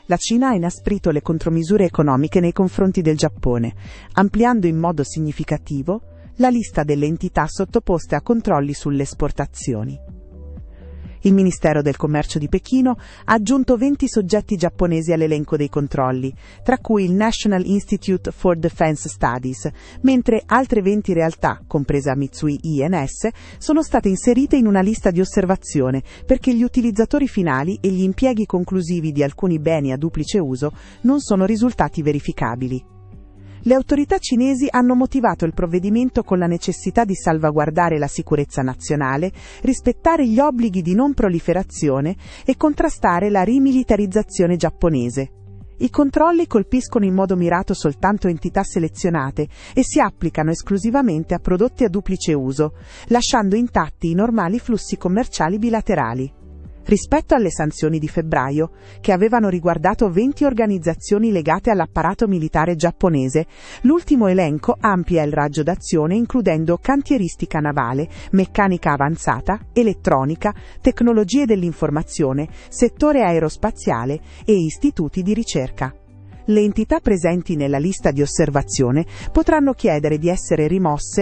la Cina ha inasprito le contromisure economiche nei confronti del Giappone, ampliando in modo significativo la lista delle entità sottoposte a controlli sulle esportazioni. Il Ministero del Commercio di Pechino ha aggiunto 20 soggetti giapponesi all'elenco dei controlli, tra cui il National Institute for Defense Studies, mentre altre 20 realtà, compresa Mitsui I&S, sono state inserite in una lista di osservazione perché gli utilizzatori finali e gli impieghi conclusivi di alcuni beni a duplice uso non sono risultati verificabili. Le autorità cinesi hanno motivato il provvedimento con la necessità di salvaguardare la sicurezza nazionale, rispettare gli obblighi di non proliferazione e contrastare la rimilitarizzazione giapponese. I controlli colpiscono in modo mirato soltanto entità selezionate e si applicano esclusivamente a prodotti a duplice uso, lasciando intatti i normali flussi commerciali bilaterali. Rispetto alle sanzioni di febbraio, che avevano riguardato 20 organizzazioni legate all'apparato militare giapponese, l'ultimo elenco amplia il raggio d'azione includendo cantieristica navale, meccanica avanzata, elettronica, tecnologie dell'informazione, settore aerospaziale e istituti di ricerca. Le entità presenti nella lista di osservazione potranno chiedere di essere rimosse